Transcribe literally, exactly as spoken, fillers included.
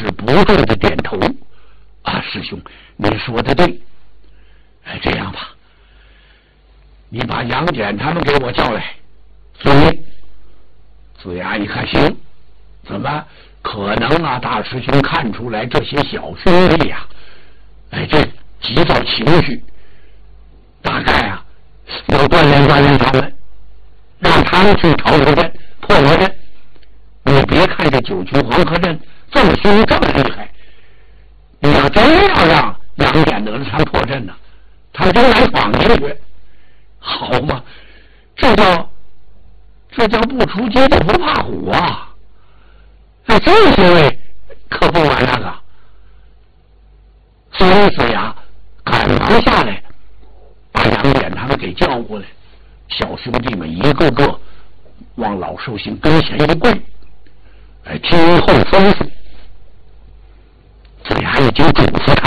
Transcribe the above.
是不住的点头。啊，师兄，你说的对。哎，这样吧，你把杨戬他们给我叫来。遵命。子牙一看，行，怎么可能啊？大师兄看出来这些小兄弟呀、啊，哎，这急躁情绪，大概啊要锻炼锻炼他们，让他们去朝头阵、破罗阵。你别看这九曲黄河阵这么凶这么厉害，你要真要让杨戬哪吒破阵呢，他真来闯进去，好嘛？这叫这叫不出街就不怕虎啊！那这些位可不玩那个。所以子牙赶忙下来，把杨戬他们给叫过来。小兄弟们一个个往老寿星跟前一跪，哎，听候吩咐。子牙已经嘱咐